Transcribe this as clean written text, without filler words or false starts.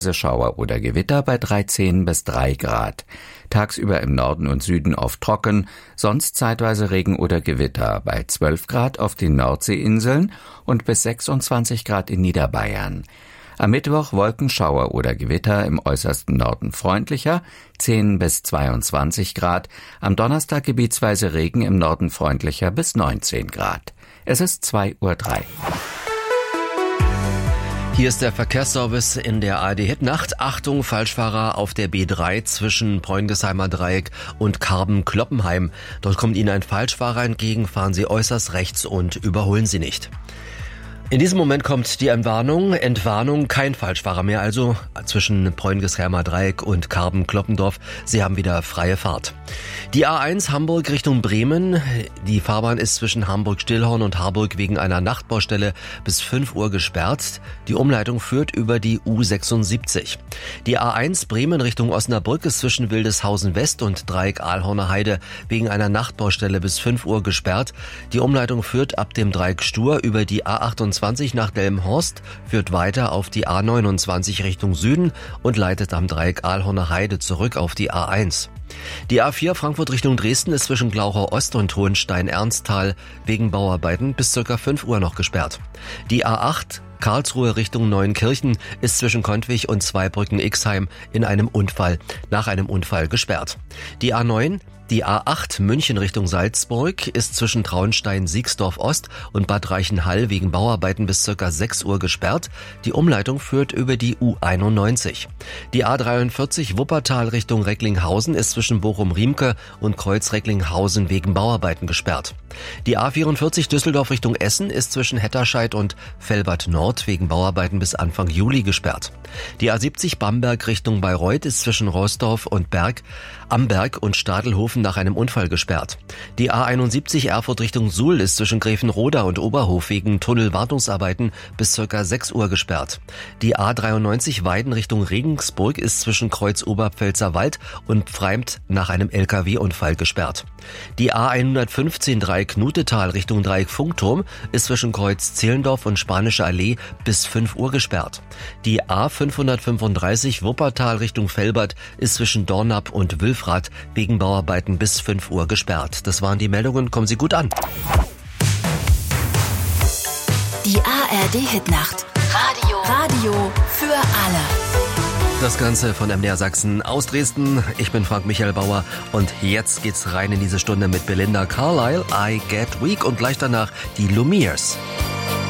Schauer oder Gewitter bei 13 bis 3 Grad. Tagsüber im Norden und Süden oft trocken, sonst zeitweise Regen oder Gewitter bei 12 Grad auf den Nordseeinseln und bis 26 Grad in Niederbayern. Am Mittwoch Wolkenschauer oder Gewitter im äußersten Norden freundlicher, 10 bis 22 Grad. Am Donnerstag gebietsweise Regen im Norden freundlicher bis 19 Grad. Es ist 2:03 Uhr. Hier ist der Verkehrsservice in der ARD-Hit-Nacht. Achtung, Falschfahrer auf der B3 zwischen Preungesheimer Dreieck und Karben-Kloppenheim. Dort kommt Ihnen ein Falschfahrer entgegen, fahren Sie äußerst rechts und überholen Sie nicht. In diesem Moment kommt die Entwarnung, kein Falschfahrer mehr, also zwischen Preungesheimer Dreieck und Karben-Kloppendorf. Sie haben wieder freie Fahrt. Die A1 Hamburg Richtung Bremen. Die Fahrbahn ist zwischen Hamburg-Stillhorn und Harburg wegen einer Nachtbaustelle bis 5 Uhr gesperrt. Die Umleitung führt über die U76. Die A1 Bremen Richtung Osnabrück ist zwischen Wildeshausen West und Dreieck Aalhorner Heide wegen einer Nachtbaustelle bis 5 Uhr gesperrt. Die Umleitung führt ab dem Dreieck Stur über die A28 nach Delmenhorst, führt weiter auf die A29 Richtung Süden und leitet am Dreieck Aalhorner Heide zurück auf die A1. Die A4 Frankfurt Richtung Dresden ist zwischen Glauchau Ost und Hohenstein-Ernsthal wegen Bauarbeiten bis ca. 5 Uhr noch gesperrt. Die A8 Karlsruhe Richtung Neuenkirchen ist zwischen Kontwig und Zweibrücken-Ixheim nach einem Unfall gesperrt. Die A8 München Richtung Salzburg ist zwischen Traunstein-Siegsdorf Ost und Bad Reichenhall wegen Bauarbeiten bis ca. 6 Uhr gesperrt. Die Umleitung führt über die U91. Die A43 Wuppertal Richtung Recklinghausen ist zwischen Bochum-Riemke und Kreuz-Recklinghausen wegen Bauarbeiten gesperrt. Die A44 Düsseldorf Richtung Essen ist zwischen Hetterscheid und Velbert Nord wegen Bauarbeiten bis Anfang Juli gesperrt. Die A70 Bamberg Richtung Bayreuth ist zwischen Roßdorf und Amberg und Stadelhofen nach einem Unfall gesperrt. Die A71 Erfurt Richtung Suhl ist zwischen Gräfenroda und Oberhof wegen Tunnelwartungsarbeiten bis ca. 6 Uhr gesperrt. Die A93 Weiden Richtung Regensburg ist zwischen Kreuz Oberpfälzer-Wald und Pfreimt nach einem LKW-Unfall gesperrt. Die A115 Dreieck Knutetal Richtung Dreieck Funkturm ist zwischen Kreuz Zehlendorf und Spanische Allee bis 5 Uhr gesperrt. Die A535 Wuppertal Richtung Velbert ist zwischen Dornap und Wülfrath wegen Bauarbeiten bis 5 Uhr gesperrt. Das waren die Meldungen. Kommen Sie gut an. Die ARD-Hitnacht. Radio für alle. Das Ganze von MDR Sachsen aus Dresden. Ich bin Frank Michael Bauer und jetzt geht's rein in diese Stunde mit Belinda Carlisle, I Get Weak und gleich danach die Lumières.